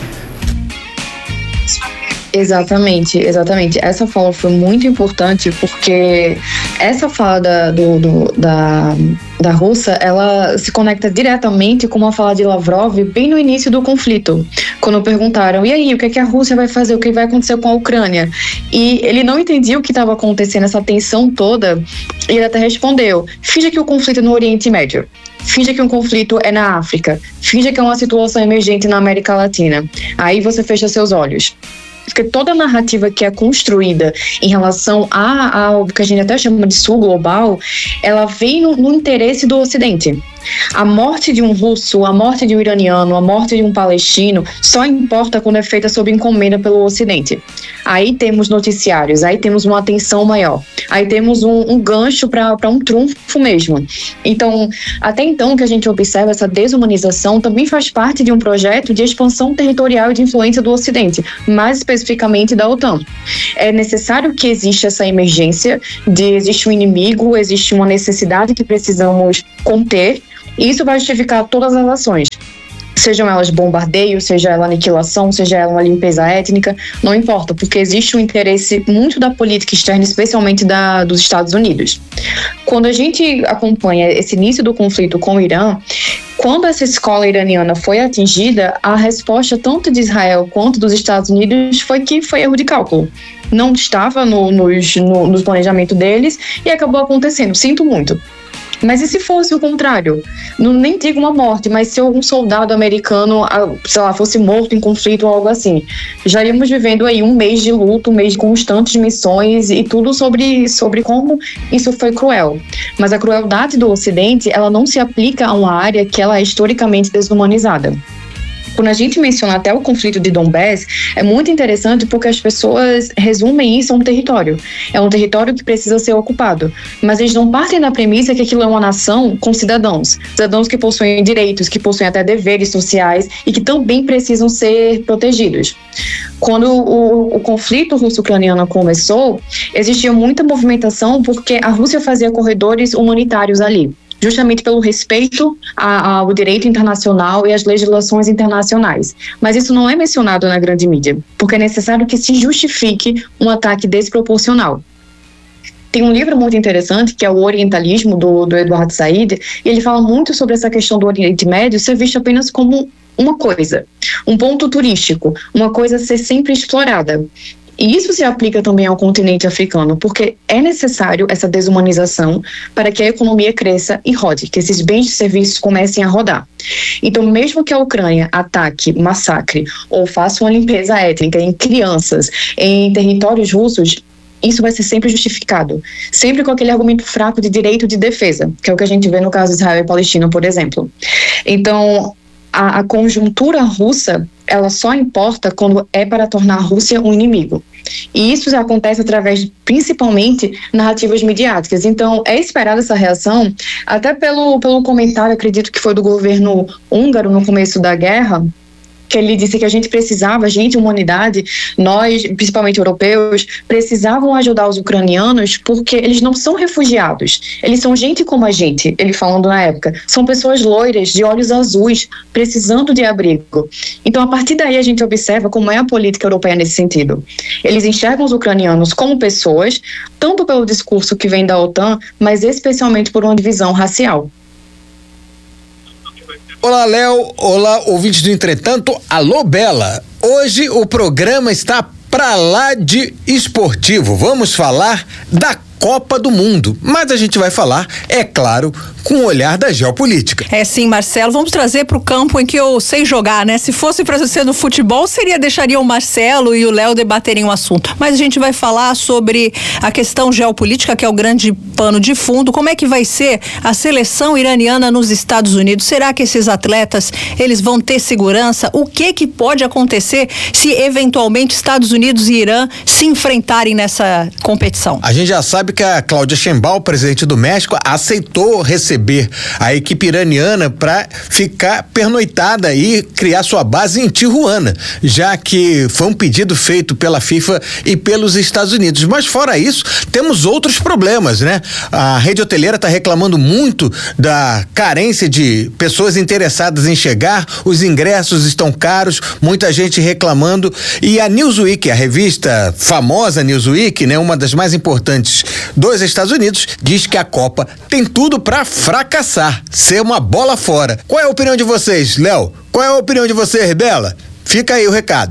Exatamente, exatamente. Essa fala foi muito importante porque essa fala da, do, do, da, da Rússia, ela se conecta diretamente com uma fala de Lavrov bem no início do conflito, quando perguntaram, e aí, o que é que a Rússia vai fazer, o que vai acontecer com a Ucrânia? E ele não entendia o que estava acontecendo, essa tensão toda, e ele até respondeu, finja que o conflito é no Oriente Médio. Finja que um conflito é na África. Finja que é uma situação emergente na América Latina. Aí você fecha seus olhos. Porque toda a narrativa que é construída em relação a, ao que a gente até chama de sul global, ela vem no, no interesse do Ocidente. A morte de um russo, a morte de um iraniano, a morte de um palestino só importa quando é feita sob encomenda pelo Ocidente. Aí temos noticiários, aí temos uma atenção maior, aí temos um, um gancho para um trunfo mesmo. Então, até então que a gente observa essa desumanização também faz parte de um projeto de expansão territorial e de influência do Ocidente, mais especificamente da OTAN. É necessário que exista essa emergência de existe um inimigo, existe uma necessidade que precisamos conter, e isso vai justificar todas as ações. Sejam elas bombardeio, seja ela aniquilação, seja ela uma limpeza étnica, não importa, porque existe um interesse muito da política externa, especialmente da, dos Estados Unidos. Quando a gente acompanha esse início do conflito com o Irã, quando essa escola iraniana foi atingida, a resposta tanto de Israel quanto dos Estados Unidos foi que foi erro de cálculo. Não estava no, nos, no, no planejamento deles e acabou acontecendo. Sinto muito. Mas e se fosse o contrário? Não, nem digo uma morte, mas se algum soldado americano, sei lá, fosse morto em conflito ou algo assim, já íamos vivendo aí um mês de luto, um mês de constantes missões e tudo sobre, sobre como isso foi cruel. Mas a crueldade do Ocidente, ela não se aplica a uma área que ela é historicamente desumanizada. Quando a gente menciona até o conflito de Donbass, é muito interessante porque as pessoas resumem isso a um território. É um território que precisa ser ocupado. Mas eles não partem da premissa que aquilo é uma nação com cidadãos. Cidadãos que possuem direitos, que possuem até deveres sociais e que também precisam ser protegidos. Quando o, o conflito russo-ucraniano começou, existia muita movimentação porque a Rússia fazia corredores humanitários ali, justamente pelo respeito ao direito internacional e às legislações internacionais. Mas isso não é mencionado na grande mídia, porque é necessário que se justifique um ataque desproporcional. Tem um livro muito interessante, que é o Orientalismo, do, do Eduardo Said, e ele fala muito sobre essa questão do Oriente Médio ser visto apenas como uma coisa, um ponto turístico, uma coisa a ser sempre explorada. E isso se aplica também ao continente africano, porque é necessário essa desumanização para que a economia cresça e rode, que esses bens e serviços comecem a rodar. Então, mesmo que a Ucrânia ataque, massacre ou faça uma limpeza étnica em crianças, em territórios russos, isso vai ser sempre justificado, sempre com aquele argumento fraco de direito de defesa, que é o que a gente vê no caso de Israel e Palestina, por exemplo. Então, a, a conjuntura russa, ela só importa quando é para tornar a Rússia um inimigo. E isso já acontece através, principalmente, narrativas midiáticas. Então, é esperada essa reação, até pelo, pelo comentário, acredito que foi do governo húngaro no começo da guerra, que ele disse que a gente precisava, a gente, humanidade, nós, principalmente europeus, precisavam ajudar os ucranianos porque eles não são refugiados, eles são gente como a gente, ele falando na época, são pessoas loiras, de olhos azuis, precisando de abrigo. Então, a partir daí, a gente observa como é a política europeia nesse sentido. Eles enxergam os ucranianos como pessoas, tanto pelo discurso que vem da OTAN, mas especialmente por uma divisão racial. Ô Olá, Léo. Olá, ouvintes do Entretanto. Alô, Bela. Hoje o programa está pra lá de esportivo. Vamos falar da Copa do Mundo, mas a gente vai falar, é claro, com o olhar da geopolítica. É sim, Marcelo, vamos trazer para o campo em que eu sei jogar, né? Se fosse para ser no futebol, seria deixaria o Marcelo e o Léo debaterem o assunto. Mas a gente vai falar sobre a questão geopolítica, que é o grande pano de fundo. Como é que vai ser a seleção iraniana nos Estados Unidos? Será que esses atletas, eles vão ter segurança? O que que pode acontecer se eventualmente Estados Unidos e Irã se enfrentarem nessa competição? A gente já sabe que a Cláudia Sheinbaum, presidente do México, aceitou receber a equipe iraniana para ficar pernoitada e criar sua base em Tijuana, já que foi um pedido feito pela FIFA e pelos Estados Unidos. Mas fora isso, temos outros problemas, né? A rede hoteleira está reclamando muito da carência de pessoas interessadas em chegar, os ingressos estão caros, muita gente reclamando, e a Newsweek, a revista famosa Newsweek, né, uma das mais importantes dos Estados Unidos, diz que a Copa tem tudo para fracassar, ser uma bola fora. Qual é a opinião de vocês, Léo? Qual é a opinião de vocês, Bela? Fica aí o recado.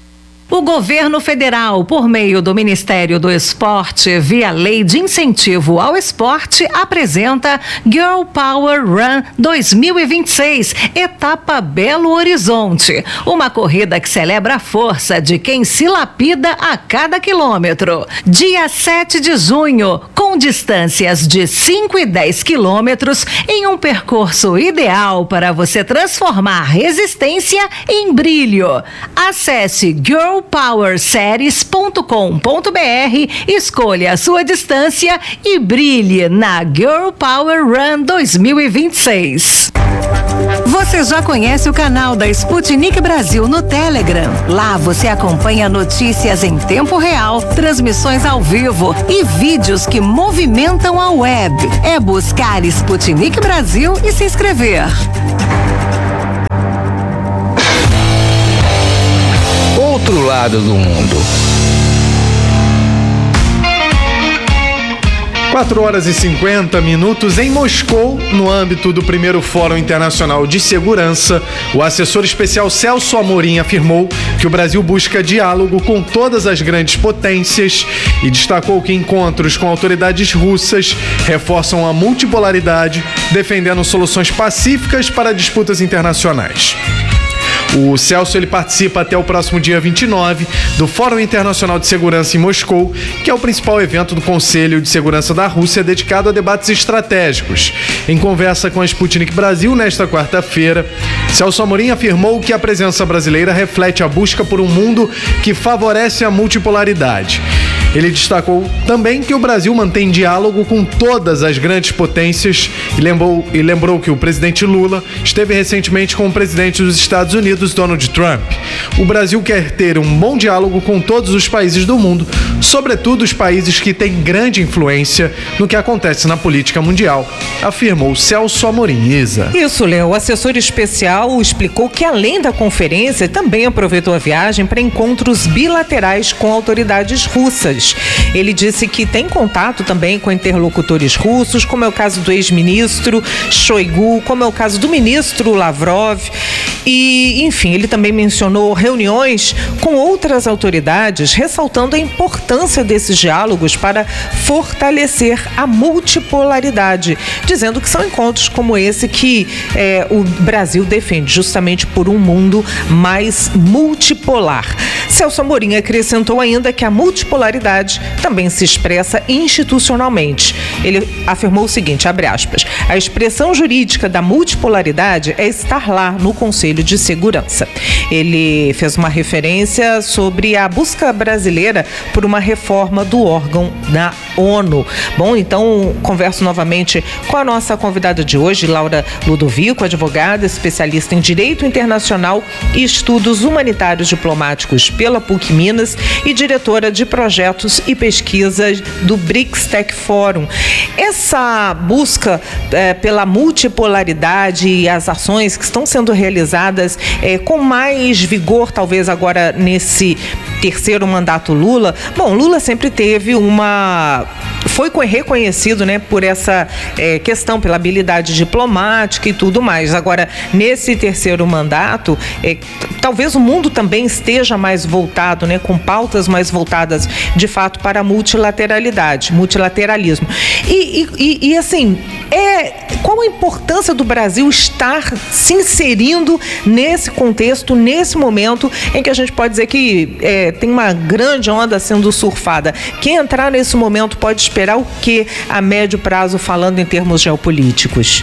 O governo federal, por meio do Ministério do Esporte, via Lei de Incentivo ao Esporte, apresenta Girl Power Run dois mil e vinte e seis, etapa Belo Horizonte. Uma corrida que celebra a força de quem se lapida a cada quilômetro. Dia sete de junho, com distâncias de cinco e dez quilômetros, em um percurso ideal para você transformar resistência em brilho. Acesse Girl power series ponto com ponto b r, escolha a sua distância e brilhe na Girl Power Run dois mil e vinte e seis. Você já conhece o canal da Sputnik Brasil no Telegram? Lá você acompanha notícias em tempo real, transmissões ao vivo e vídeos que movimentam a web. É buscar Sputnik Brasil e se inscrever. Outro lado do mundo. quatro horas e cinquenta minutos em Moscou, no âmbito do primeiro Fórum Internacional de Segurança, o assessor especial Celso Amorim afirmou que o Brasil busca diálogo com todas as grandes potências e destacou que encontros com autoridades russas reforçam a multipolaridade, defendendo soluções pacíficas para disputas internacionais. O Celso ele participa até o próximo dia vinte e nove do Fórum Internacional de Segurança em Moscou, que é o principal evento do Conselho de Segurança da Rússia dedicado a debates estratégicos. Em conversa com a Sputnik Brasil nesta quarta-feira, Celso Amorim afirmou que a presença brasileira reflete a busca por um mundo que favorece a multipolaridade. Ele destacou também que o Brasil mantém diálogo com todas as grandes potências e lembrou, e lembrou que o presidente Lula esteve recentemente com o presidente dos Estados Unidos, Donald Trump. O Brasil quer ter um bom diálogo com todos os países do mundo, sobretudo os países que têm grande influência no que acontece na política mundial, afirmou Celso Amorim. Isa. Isso, Léo. O assessor especial explicou que, além da conferência, também aproveitou a viagem para encontros bilaterais com autoridades russas. Ele disse que tem contato também com interlocutores russos, como é o caso do ex-ministro Shoigu, como é o caso do ministro Lavrov. E, enfim, ele também mencionou reuniões com outras autoridades, ressaltando a importância desses diálogos para fortalecer a multipolaridade, dizendo que são encontros como esse que é, o Brasil defende, justamente por um mundo mais multipolar. Celso Amorim acrescentou ainda que a multipolaridade também se expressa institucionalmente. Ele afirmou o seguinte, abre aspas, a expressão jurídica da multipolaridade é estar lá no Conselho de Segurança. Ele fez uma referência sobre a busca brasileira por uma reforma do órgão da ONU. Bom, então converso novamente com a nossa convidada de hoje, Laura Ludovico, advogada, especialista em Direito Internacional e Estudos Humanitários Diplomáticos pela P U C Minas e diretora de projetos e pesquisas do BRICS Tech Forum. Essa busca é, pela multipolaridade e as ações que estão sendo realizadas é, com mais vigor, talvez agora nesse terceiro mandato Lula, bom, Lula sempre teve uma... foi reconhecido, né, por essa é, questão, pela habilidade diplomática e tudo mais. Agora, nesse terceiro mandato, é, talvez o mundo também esteja mais voltado, né, com pautas mais voltadas, de fato, para a multilateralidade, multilateralismo. E, e, e assim, é, qual a importância do Brasil estar se inserindo nesse contexto, nesse momento em que a gente pode dizer que é, tem uma grande onda sendo surfada? Quem entrar nesse momento pode esperar o que a médio prazo, falando em termos geopolíticos?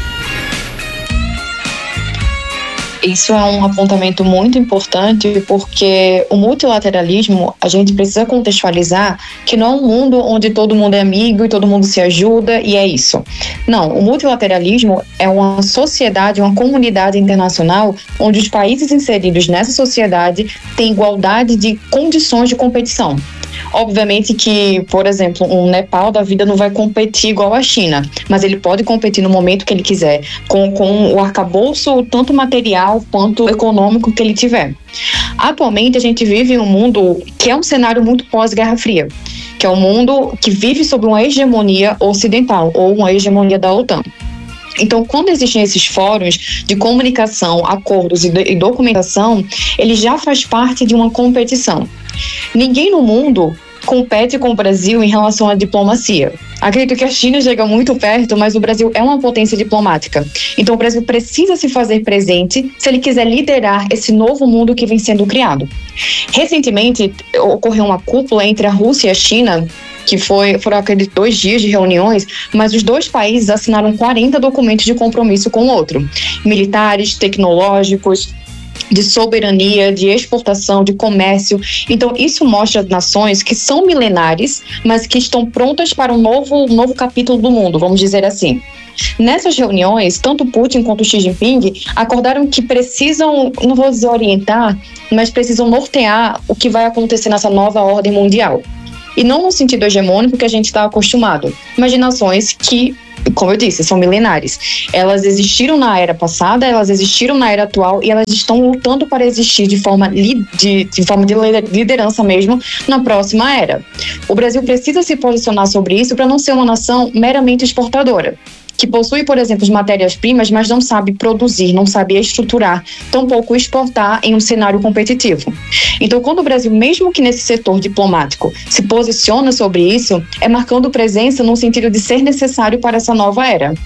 Isso é um apontamento muito importante, porque o multilateralismo, a gente precisa contextualizar que não é um mundo onde todo mundo é amigo e todo mundo se ajuda e é isso. Não, o multilateralismo é uma sociedade, uma comunidade internacional onde os países inseridos nessa sociedade têm igualdade de condições de competição. Obviamente que, por exemplo, um Nepal da vida não vai competir igual a China, mas ele pode competir no momento que ele quiser, com, com o arcabouço tanto material quanto econômico que ele tiver. Atualmente a gente vive em um mundo que é um cenário muito pós-Guerra Fria, que é um mundo que vive sob uma hegemonia ocidental ou uma hegemonia da OTAN. Então, quando existem esses fóruns de comunicação, acordos e, do, e documentação, ele já faz parte de uma competição. Ninguém no mundo compete com o Brasil em relação à diplomacia. Acredito que a China chega muito perto, mas o Brasil é uma potência diplomática. Então, o Brasil precisa se fazer presente se ele quiser liderar esse novo mundo que vem sendo criado. Recentemente, ocorreu uma cúpula entre a Rússia e a China, que foi, foram aqueles dois dias de reuniões, mas os dois países assinaram quarenta documentos de compromisso com o outro. Militares, tecnológicos, de soberania, de exportação, de comércio. Então, isso mostra as nações que são milenares, mas que estão prontas para um novo, um novo capítulo do mundo, vamos dizer assim. Nessas reuniões, tanto Putin quanto Xi Jinping acordaram que precisam, não vou dizer orientar, mas precisam nortear o que vai acontecer nessa nova ordem mundial. E não no sentido hegemônico que a gente está acostumado, mas de nações que, como eu disse, são milenares. Elas existiram na era passada, elas existiram na era atual e elas estão lutando para existir de forma, li, de, de forma de liderança mesmo na próxima era. O Brasil precisa se posicionar sobre isso para não ser uma nação meramente exportadora, que possui, por exemplo, as matérias-primas, mas não sabe produzir, não sabe estruturar, tampouco exportar em um cenário competitivo. Então, quando o Brasil, mesmo que nesse setor diplomático, se posiciona sobre isso, é marcando presença no sentido de ser necessário para essa nova era.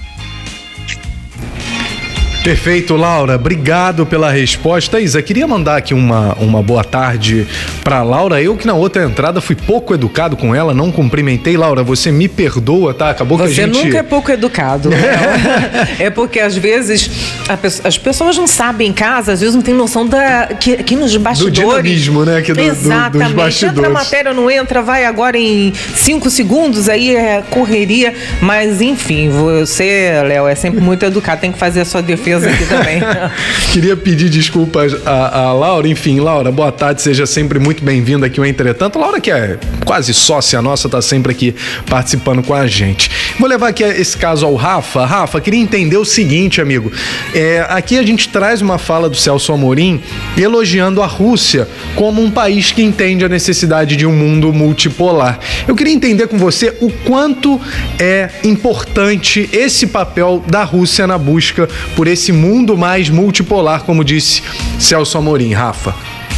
Perfeito, Laura. Obrigado pela resposta. Isa, queria mandar aqui uma, uma boa tarde para Laura. Eu que na outra entrada fui pouco educado com ela, não cumprimentei. Laura, você me perdoa, tá? Acabou você que a gente... Você nunca é pouco educado. Né? É porque às vezes a, as pessoas não sabem em casa, às vezes não tem noção da, que, que nos bastidores... Do dinamismo, né? Que do, Exatamente. Do, dos bastidores. Entra a matéria, não entra, vai agora em cinco segundos, aí é correria. Mas enfim, você, Léo, é sempre muito educado, tem que fazer a sua defesa aqui também. Queria pedir desculpas a, a Laura. Enfim, Laura, boa tarde, seja sempre muito bem-vinda aqui ao Entretanto. Laura, que é quase sócia nossa, tá sempre aqui participando com a gente. Vou levar aqui esse caso ao Rafa. Rafa, queria entender o seguinte, amigo. É, aqui a gente traz uma fala do Celso Amorim elogiando a Rússia como um país que entende a necessidade de um mundo multipolar. Eu queria entender com você o quanto é importante esse papel da Rússia na busca por esse mundo mais multipolar, como disse Celso Amorim. Rafa.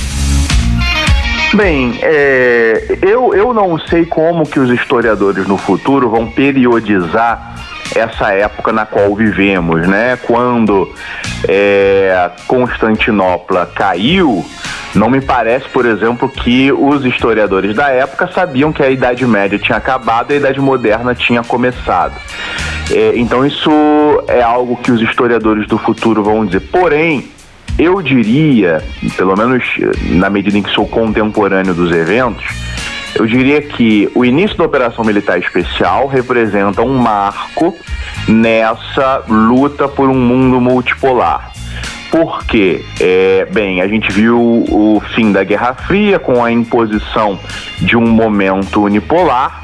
Bem, é, eu, eu não sei como que os historiadores no futuro vão periodizar essa época na qual vivemos, né? Quando é, Constantinopla caiu, não me parece, por exemplo, que os historiadores da época sabiam que a Idade Média tinha acabado e a Idade Moderna tinha começado. É, então isso é algo que os historiadores do futuro vão dizer. Porém, eu diria, pelo menos na medida em que sou contemporâneo dos eventos, eu diria que o início da Operação Militar Especial representa um marco nessa luta por um mundo multipolar. Porque, é, bem, a gente viu o fim da Guerra Fria com a imposição de um momento unipolar,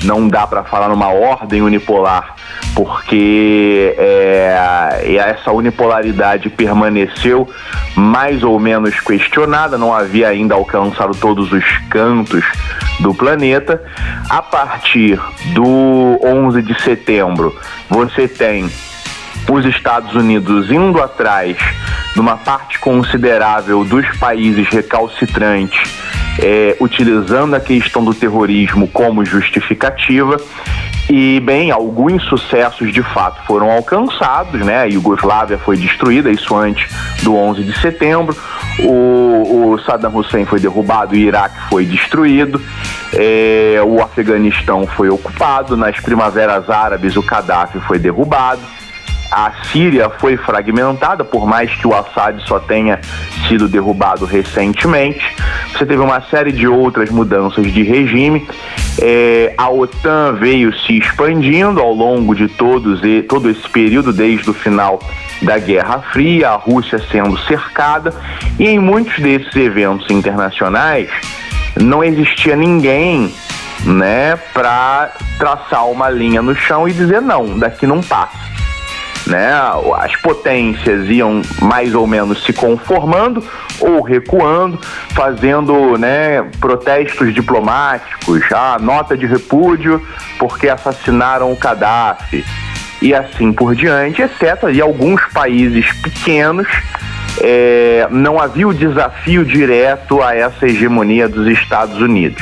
não dá para falar numa ordem unipolar, porque é, essa unipolaridade permaneceu mais ou menos questionada, não havia ainda alcançado todos os cantos do planeta. A partir do onze de setembro, você tem os Estados Unidos indo atrás de uma parte considerável dos países recalcitrantes, é, utilizando a questão do terrorismo como justificativa. E, bem, alguns sucessos de fato foram alcançados, né? A Iugoslávia foi destruída, isso antes do onze de setembro. O, o Saddam Hussein foi derrubado, o Iraque foi destruído, é, o Afeganistão foi ocupado, nas primaveras árabes o Gaddafi foi derrubado. A Síria foi fragmentada, por mais que o Assad só tenha sido derrubado recentemente. Você teve uma série de outras mudanças de regime. É, a OTAN veio se expandindo ao longo de todos e, todo esse período, desde o final da Guerra Fria, a Rússia sendo cercada. E em muitos desses eventos internacionais não existia ninguém, né, para traçar uma linha no chão e dizer não, daqui não passa. Né? As potências iam mais ou menos se conformando ou recuando, fazendo, né, protestos diplomáticos, a nota de repúdio porque assassinaram o Gaddafi e assim por diante, exceto ali alguns países pequenos. É, não havia o desafio direto a essa hegemonia dos Estados Unidos.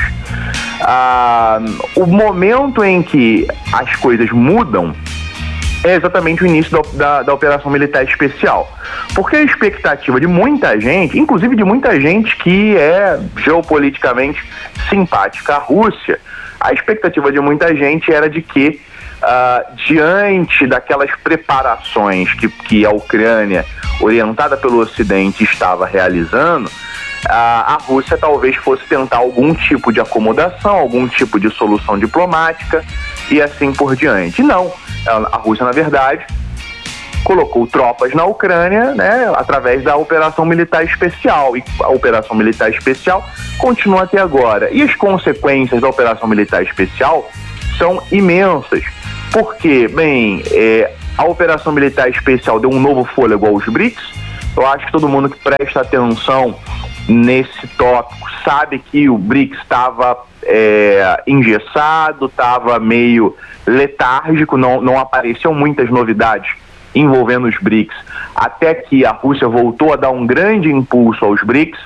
Ah, o momento em que as coisas mudam é exatamente o início da, da, da operação militar especial. Porque a expectativa de muita gente, inclusive de muita gente que é geopoliticamente simpática à Rússia, a expectativa de muita gente era de que, uh, diante daquelas preparações que, que a Ucrânia, orientada pelo Ocidente, estava realizando, a, a Rússia talvez fosse tentar algum tipo de acomodação, algum tipo de solução diplomática e assim por diante. Não. A Rússia, na verdade, colocou tropas na Ucrânia, né, através da Operação Militar Especial. E a Operação Militar Especial continua até agora. E as consequências da Operação Militar Especial são imensas. Porque, bem, é, a Operação Militar Especial deu um novo fôlego aos BRICS. Eu acho que todo mundo que presta atenção nesse tópico sabe que o BRICS estava é, engessado, estava meio letárgico, não, não apareciam muitas novidades envolvendo os BRICS, até que a Rússia voltou a dar um grande impulso aos BRICS.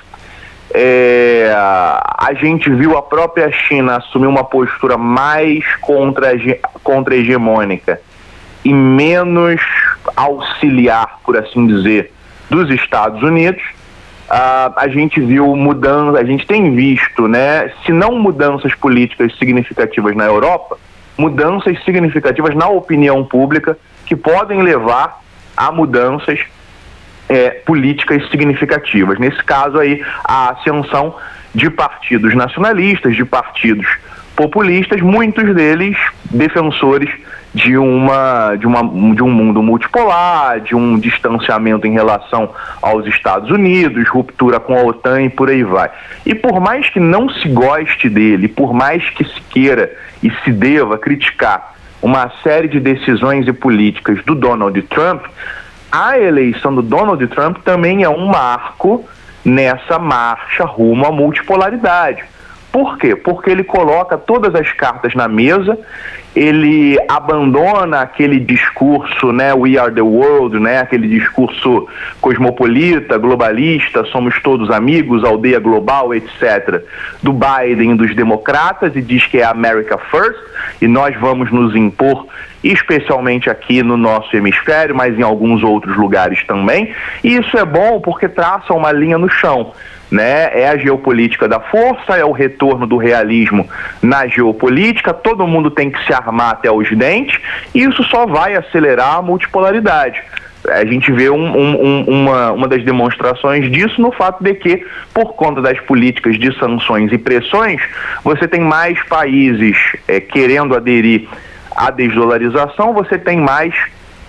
É, a gente viu a própria China assumir uma postura mais contra, contra-hegemônica e menos auxiliar, por assim dizer, dos Estados Unidos. Uh, a gente viu mudanças, a gente tem visto, né, se não mudanças políticas significativas na Europa, mudanças significativas na opinião pública que podem levar a mudanças é, políticas significativas. Nesse caso aí, a ascensão de partidos nacionalistas, de partidos populistas, muitos deles defensores de, uma, de, uma, de um mundo multipolar, de um distanciamento em relação aos Estados Unidos, ruptura com a OTAN e por aí vai. E por mais que não se goste dele, por mais que se queira e se deva criticar uma série de decisões e políticas do Donald Trump, a eleição do Donald Trump também é um marco nessa marcha rumo à multipolaridade. Por quê? Porque ele coloca todas as cartas na mesa, ele abandona aquele discurso, né, we are the world, né, aquele discurso cosmopolita, globalista, somos todos amigos, aldeia global, etcétera, do Biden e dos democratas, e diz que é America First, e nós vamos nos impor, especialmente aqui no nosso hemisfério, mas em alguns outros lugares também. E isso é bom porque traça uma linha no chão. Né? É a geopolítica da força, é o retorno do realismo na geopolítica, todo mundo tem que se armar até os dentes, e isso só vai acelerar a multipolaridade. A gente vê um, um, uma, uma das demonstrações disso no fato de que, por conta das políticas de sanções e pressões, você tem mais países é, querendo aderir à desdolarização, você tem mais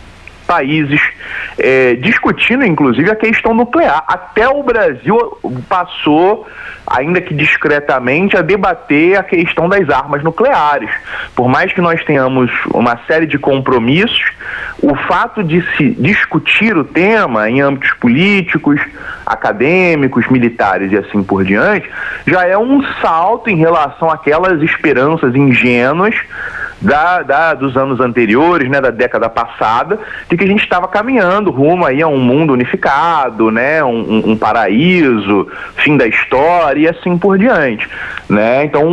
países é, discutindo, inclusive, a questão nuclear. Até o Brasil passou, ainda que discretamente, a debater a questão das armas nucleares. Por mais que nós tenhamos uma série de compromissos, o fato de se discutir o tema em âmbitos políticos, acadêmicos, militares e assim por diante, já é um salto em relação àquelas esperanças ingênuas Da, da, dos anos anteriores, né, da década passada, de que a gente estava caminhando rumo aí a um mundo unificado, né, um, um paraíso, fim da história e assim por diante, né? Então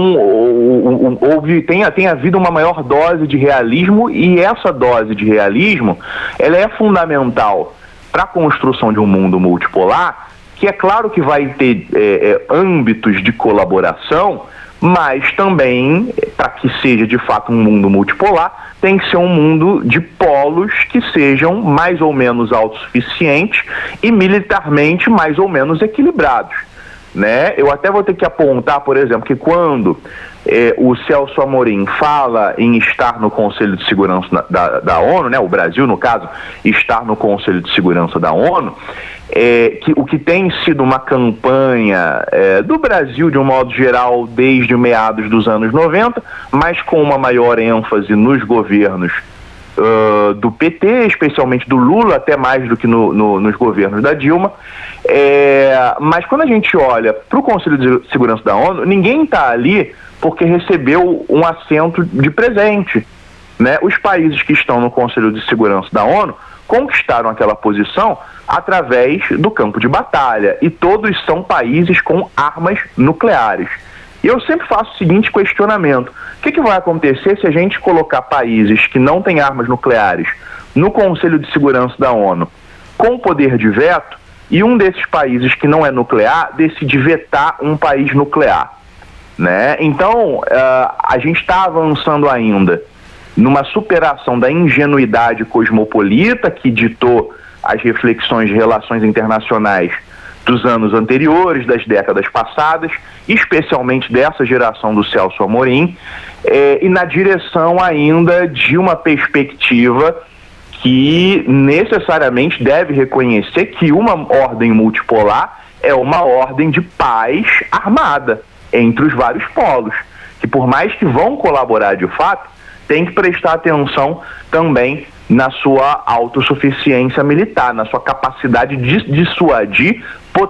houve, tem, tem havido uma maior dose de realismo, e essa dose de realismo ela é fundamental para a construção de um mundo multipolar, que é claro que vai ter é, é, âmbitos de colaboração, mas também, para que seja de fato um mundo multipolar, tem que ser um mundo de polos que sejam mais ou menos autossuficientes e militarmente mais ou menos equilibrados, né? Eu até vou ter que apontar, por exemplo, que quando eh, o Celso Amorim fala em estar no Conselho de Segurança da, da ONU, né? O Brasil, no caso, estar no Conselho de Segurança da ONU, É, que o que tem sido uma campanha é, do Brasil, de um modo geral, desde meados dos anos noventa, mas com uma maior ênfase nos governos uh, do P T, especialmente do Lula, até mais do que no, no, nos governos da Dilma. É, mas quando a gente olha para o Conselho de Segurança da ONU, ninguém está ali porque recebeu um assento de presente, né? Os países que estão no Conselho de Segurança da ONU conquistaram aquela posição através do campo de batalha, e todos são países com armas nucleares. E eu sempre faço o seguinte questionamento: o que, que vai acontecer se a gente colocar países que não têm armas nucleares no Conselho de Segurança da ONU com poder de veto, e um desses países que não é nuclear decide vetar um país nuclear, né? Então, uh, a gente está avançando ainda numa superação da ingenuidade cosmopolita que ditou as reflexões de relações internacionais dos anos anteriores, das décadas passadas, especialmente dessa geração do Celso Amorim, eh, e na direção ainda de uma perspectiva que necessariamente deve reconhecer que uma ordem multipolar é uma ordem de paz armada entre os vários polos, que por mais que vão colaborar de fato, tem que prestar atenção também na sua autossuficiência militar, na sua capacidade de dissuadir